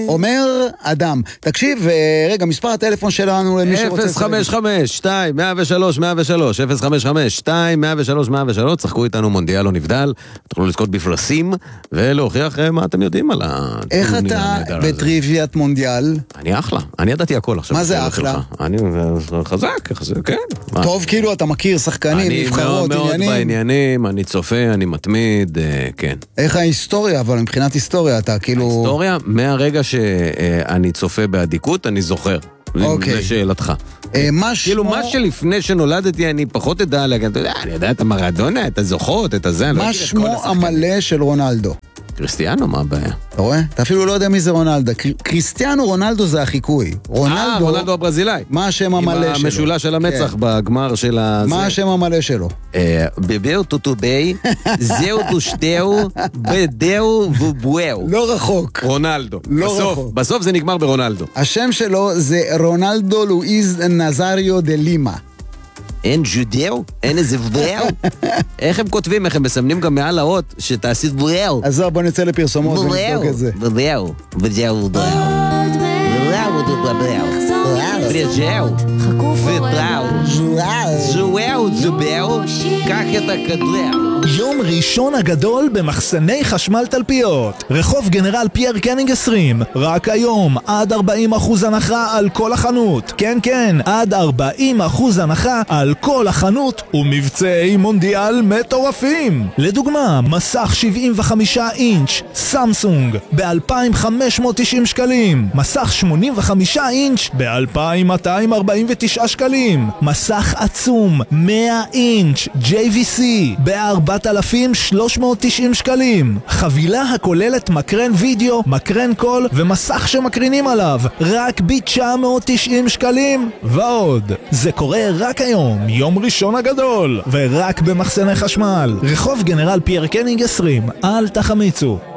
אומר אדם. תקשיב, רגע, מספר הטלפון שלנו למי שרוצה... 055-2-103-103, צחקו איתנו מונדיאל או נבדל, תוכלו לזכות בפרסים ולהוכיח מה אתם יודעים על איך אתה בטריוויית מונדיאל? אני אחלה, אני ידעתי הכל עכשיו. מה זה אחלה? אני חזק, כן. טוב, כאילו אתה מכיר שחקנים, נבחרות, עניינים. אני מאוד בעניינים, אני צופה, אני מתמיד, כן. איך ההיסטוריה, אבל מבחינת היסטוריה אתה כאילו... ההיסטוריה, מהרגע שאני צופה בעדיקות, אני זוכר. זה שאלתך. כאילו מה שלפני שנולדתי אני פחות יודע להגיד, אני יודע את המרדונה, את הזוכות, את הזה. מה שמו המלא של רונלדו? קריסטיאנו, מה הבעיה? אתה רואה? אתה אפילו לא יודע מי זה רונלדו. קריסטיאנו רונלדו זה החיקוי. רונלדו הברזילאי. מה השם המלא שלו? עם המשולש של המצח בגמר של הזה. מה השם המלא שלו? בבר טוטובי, זהו דושטהו, בדהו ובואהו. לא רחוק. רונלדו. לא רחוק. בסוף זה נגמר ברונלדו. השם שלו זה רונלדו לואיז נזריו דה לימה. אין ג'ודאו? אין איזה וואו? איך הם כותבים? איך הם מסמנים גם מעל האות שתעשית וואו? אז בוא נצא לפרסומות ונבדוק את זה. וואו, וזהו וואו. קח את הכדור. יום ראשון הגדול במחסני חשמל תלפיות, רחוב גנרל פייר קנינג 20. רק היום עד 40% הנחה על כל החנות. כן, עד 40% הנחה על כל החנות ומבצעי מונדיאל מטורפים. לדוגמה, מסך 75 אינץ' סמסונג ב-2,590 שקלים, מסך 85 אינץ' ב-2,249 שקלים, מסך עצום 100 אינץ' JVC ב-4,390 שקלים, חבילה הכוללת מקרן וידאו, מקרן קול ומסך שמקרינים עליו רק ב-990 שקלים ועוד. זה קורה רק היום, יום ראשון הגדול, ורק במחסני חשמל, רחוב גנרל פייר קנינג 20. אל תחמיצו.